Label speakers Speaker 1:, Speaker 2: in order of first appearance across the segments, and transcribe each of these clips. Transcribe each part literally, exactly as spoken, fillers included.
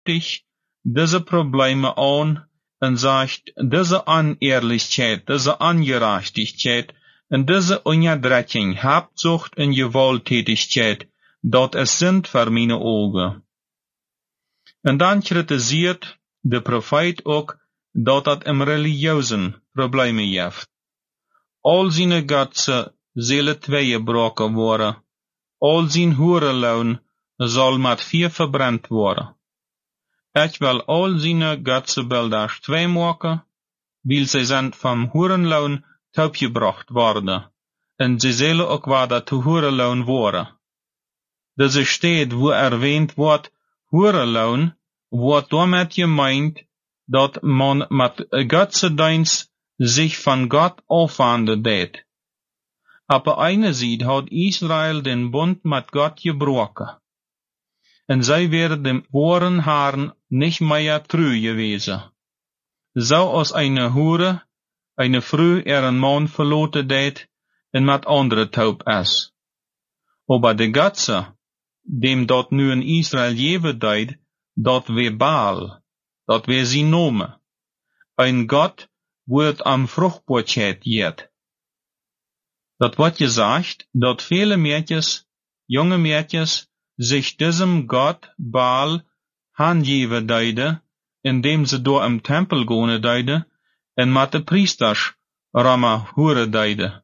Speaker 1: dich diese Probleme an und sagt, diese Unehrlichkeit, diese Ungerechtigkeit und diese Unterdrückung, Habsucht und Gewalttätigkeit, dat es sind für meine Augen. Und dann kritisiert der Prophet auch, dat dat im religiösen Probleme gibt. Al seine Götze zullen tweegebroken worden, al zijn hoerenloon zal met vuur verbrannt worden. Ik wil al zijn Götzenbilder twee maken, weil sie sind vom Hurenlohn taubgebracht worden, und sie zullen ook wieder zu Hurenlohn worden. Diese steht, wo erwähnt wird, Hurenlohn, wordt damit gemeint, dat man mit Götzendienst sich von Gott aufwenden deed. Aber einerseits hat Israel den Bund mit Gott gebrochen. Und sie wären dem wahren Herrn nicht mehr treu gewesen. So als eine Hure, eine Frau ihren Mann verloten deed und mit anderen taub ist. Aber der Götze, dem dort nu in Israel geben deed, dat wär Baal, dat wär sein Name. Ein Gott wird am Fruchtbarkeit jet. Dat wird gesagt, dat viele Mädchen, junge Mädchen, sich diesem Gott Baal hingeben deiden, indem sie door im Tempel gehen deiden, en mit de Priesters Rama hören deiden.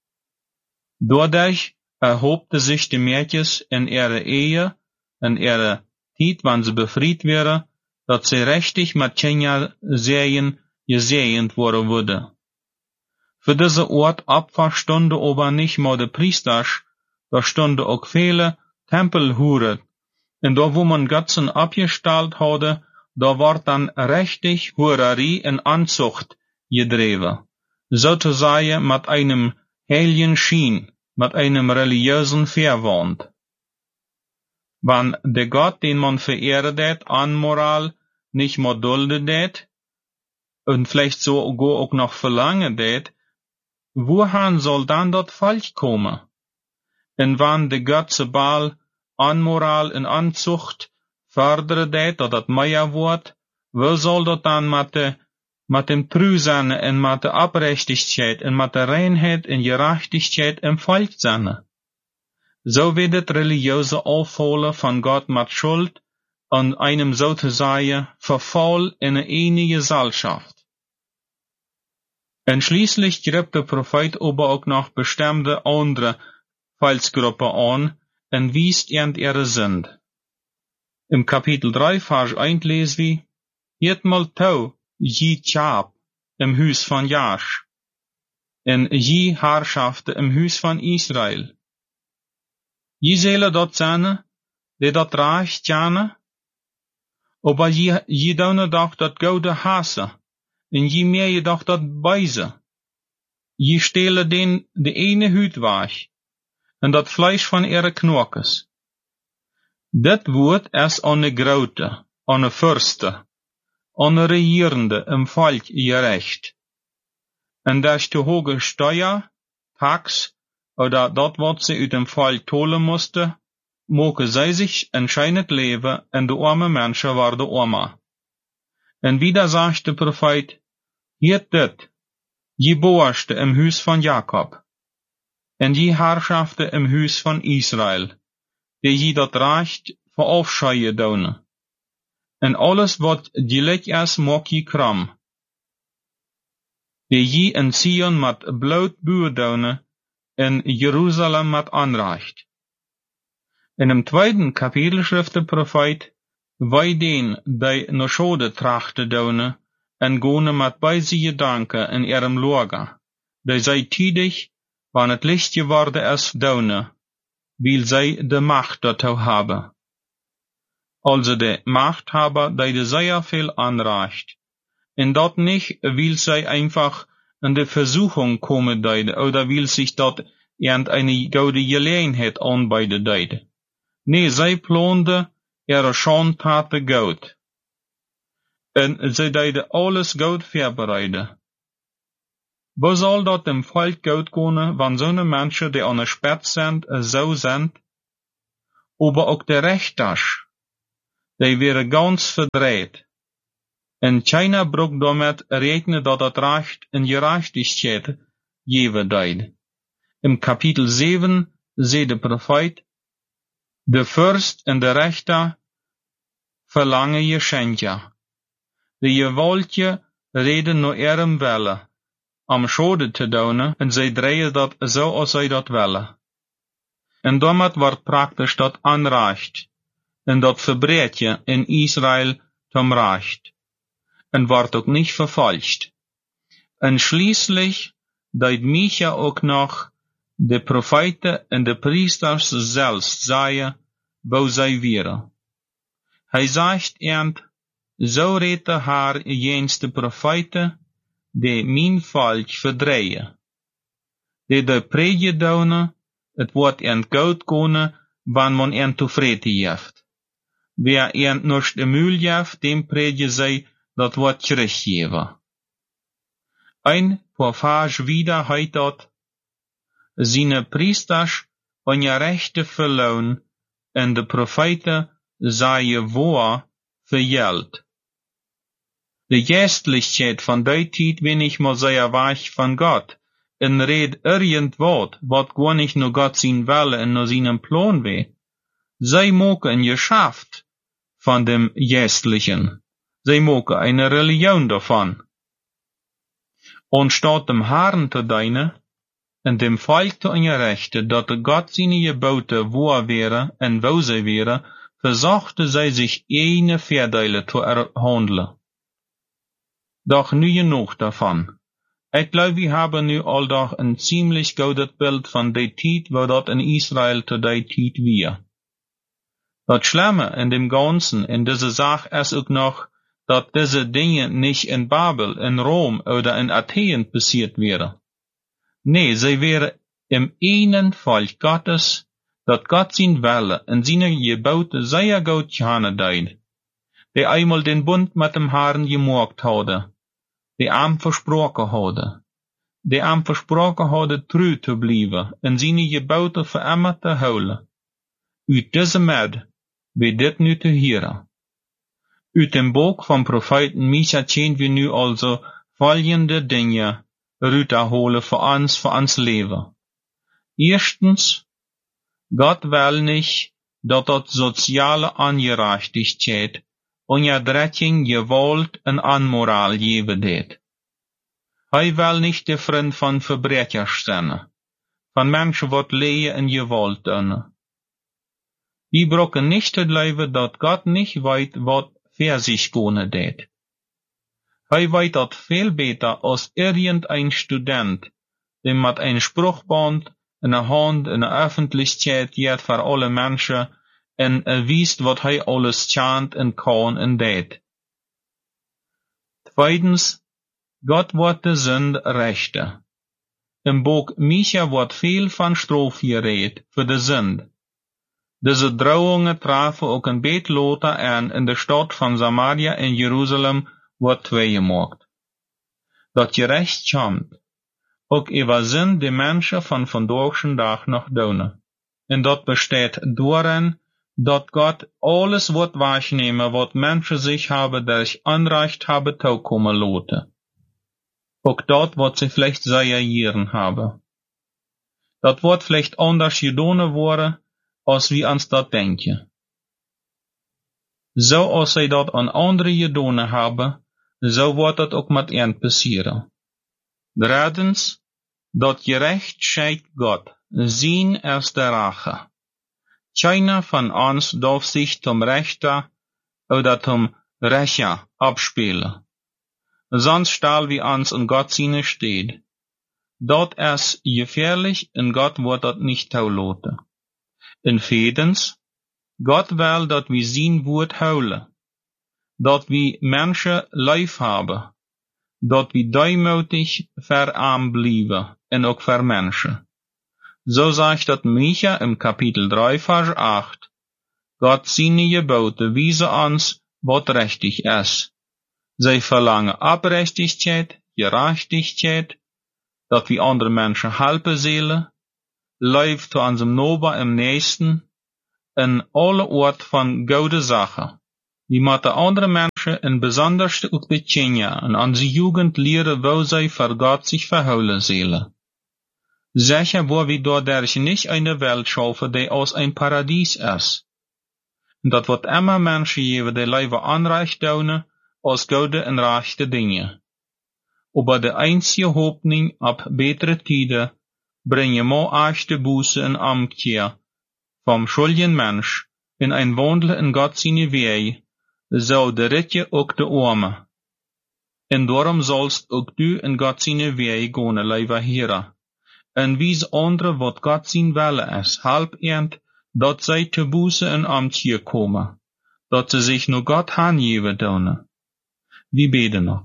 Speaker 1: Dadurch erhobte sich die Mädchen in ihre Ehe, in ihre Zeit, wann sie befreit wären, dat sie richtig mit Kinder sehen, gesehend worden würde. Für diese Ort Opfer stunde aber nicht mal de Priesters, da stunde auch viele Tempelhure, und da wo man Götzen abgestellt hatte, da ward dann richtig Hurerie in Anzucht gedreven, sozusagen mit einem heiligen Schien, mit einem religiösen Verwand. Wann der Gott, den man verehrt, Unmoral nicht mehr duldet, und vielleicht sogar auch noch verlangen det, wohin soll dann dort falsch kommen? Und wann der Götze Baal Unmoral in Anzucht fördere det, dat dat mehr wird, wo soll dort dann mit, de, mit dem Treu sein und mit der Abrechtigkeit und mit der Reinheit und Gerechtigkeit im Volk sein? So wird das religiöse Aufholen von Gott mit Schuld und einem sozusagen Verfall in eine einige Gesellschaft. Und schließlich griff der Prophet aber auch noch bestimmte andere Volksgruppen an und wies ihnen ihre Sünd. Im Kapitel drei, Vers eins lesen wir, Hiet mal tau, je Tjab im Hus von Jasch, en je Herrschaften im Hus von Israel. Je zullen dat zijn, die dat reich tjane, aber je, je doen doch dat gouden hasse, en je meer je doch dat beise. Je stelen den de ene huid weg, en dat Fleisch von ihre Knorkes. Dit woord is aan de grote, aan de Fürste, aan de regierende im Volk gerecht. En das te hoge Steuer, Tax, oder dat wat sie uit dem Volk tolen musste, mogen zij zich anscheinend leven en de arme Menschen worden armer. En wieder sagt der Prophet, Hiet dit, je Boerste im Hus von Jakob, en je Herrschaften im Hus von Israel, die je dat recht veraufscheien doen. En alles wat gelijk is, maak je kram. Die je in Sion met bloot buur doen, in Jerusalem met Anrecht. In dem zweiten Kapitel schrift der Prophet, wij den, die no Schode trachten doen, en gone met beise Gedanken in ihrem Lager, die zij tidig, wann het licht geworden is, doen, weil zij de Macht dazu haben. Also de Machthaber, die de sehr viel Anrecht, en dat nicht, weil zij einfach in de Versuchung kommen deide, oder will sich dort irgendeine gute Gelegenheit anbieten deide. Nee, zij plonde ihre Schandtaten gut. En zij deide alles gut vorbereiten. Wo soll dat dem Volk gut gehen, wenn so eine Menschen, die an der Spitze sind, so sind? Aber auch der Rechters, Die werden ganz verdreht. En China bruk damit rekenen dat het recht en gerechtigheid geven deed. Im Kapitel zeven zei de profeet, de vorst en de rechter verlangen je schendja. De gewoltje reden no erem welle, om schade te doen, en zij draaien dat zo als zij dat willen. En damit wordt praktisch dat aanrecht, en dat verbreedje in Israël zum Recht, en wordt ook niet verfalscht. En schließlich deed Micha ook nog de profeten en de priesters zelfs zeggen, wo zij wieren. Hij zegt end, zo redt de Heer jens de profeten, die mijn volk verdreien. Die de predje doen, het wordt end goed kunnen, wanneer man end tevreden heeft. Wie end nog de muil heeft, dem predje zij, dat wordt teruggeven. Ein paar wieder heit dat, zijn priesters onrechte verloon, en de profeten zeien woord vergeld. De geestlichheid van die tijd ben ik maar zeer weg van God, en red irgend wat, wat gewoon niet nur God zijn wille en nur zijn plan wee. Zij maken een geschaft van dem geestlichen. Zij maken eine religion davon. Und statt dem Herrn te dienen, en dem volk te onrechten, dat de God zijn geboten waar wäre en wo zij wäre, verzochten zij zich ene voordelen te erhandelen. Doch nu genoeg daarvan. Ik geloof, we hebben nu al doch een ziemlich goedes beeld van de tijd, waar dat in Israël te die tijd weer. Dat Schlimme in dem Ganzen, in deze zaak is ook nog, dat deze dingen niet in Babel, in Rom oder in Athen passiert wären. Nee, zij wären im einen Volk Gottes, dat God zijn wille en zijn geboten zeer goed gehandeld deed, die einmal den Bund mit dem Herrn gemacht hadden, die am versproken hadden, die am versproken hadden true te blijven en zijn geboten voor immer te houden. Uit deze med, wie dit nu te hieren. Uit dem boek van profeten Micha zien we nu also volgende dingen uitholen voor ons, voor ons leven. Eerstens, God wil niet dat dat sociale ongerechtigheid, onderdrukking, geweld en onmoraal geven deed. Hij wil niet de vriend van verbrechers zijn, van mensen wat leien en geweld doen. Die brokken niet het leven dat God niet weet wat voor zich kunnen deed. Hij weet dat veel beter als irgendein student, die met een spruchband in een hand in de öffentlichkeit gaat voor alle mensen en wist wat hij alles chant en kan en deed. Tweitens, God wordt de zonde rechte. Im boek Micha wordt veel van straf gereed voor de zonde. Deze drohungen trafen ook een beet later aan in de stad van Samaria en Jeruzalem wordt tweegemaakt. Dat je recht komt, ook over zin de mensen van vandaag dag nog doen. En dat bestaat daarin, dat God alles wordt waarnemen wat mensen zich hebben durch Anrecht hebben toekomen laten. Ook dat wat ze vielleicht zeer jaren hebben. Dat wordt vielleicht anders gedaan worden, als we ons dat denken. Zo als zij dat aan anderen gedaan hebben, zo wordt dat ook met hen passeren. Drittens, dat gerecht scheidt God, zien is de rache. Keiner van ons darf zich zum Rechter oder zum Rächer abspielen. Sonst stahl wie ons in Gott seine steht. Dat is gefährlich en God wordt dat niet toelaten. En viertens, God wil dat we zijn woord houden, dat we mensen lief hebben, dat we duimutig verarm blijven en ook voor mensen. Zo zegt dat Micha im Kapitel drei, Vers acht, God seine geboten wiesen ons wat rechtig is. Zij verlangen Abrechtigkeit, Gerechtigkeit, dat we andere mensen helpen zullen, lief zu unserem Nober im Nächsten, in alle Ort von gute Sache. Die moeten andere mensen, en besonders ook de Kenia, en onze jugend leren wo zij voor God zich verhouden zullen. Sicher, wo wir dort dadurch nicht eine Welt schaffen, die aus ein Paradies ist. Und dat wird immer Menschen geben, die Leben anreich doen, als gute und rechte Dinge. Aber de einzige Hoffnung op betere Tiden brengen mo echte Buße en Amtkeer vom schuldigen Mensch in ein Wandel in Gott seine Wege, so de Ritje ook de Arme. En daarom sollst ook du in Gott seine Wege gone, lieve Heere. En wies andere wat God zijn wille is, halb eend, dat zij te Buße en Amtkeer komen, dat ze zich nur Gott aangeven doen. Wie beten nog?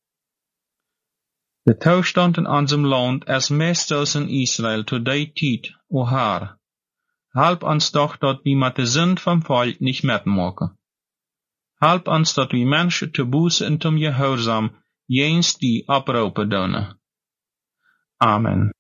Speaker 1: De toestand in unserem Land is meestal in Israel to die tijd, o Herr. Help ons doch, dat we met de zin vom Volk nicht mitmachen. Help ons, dat we Menschen te Buße en zum Gehorsam jens die oproepen doen. Amen.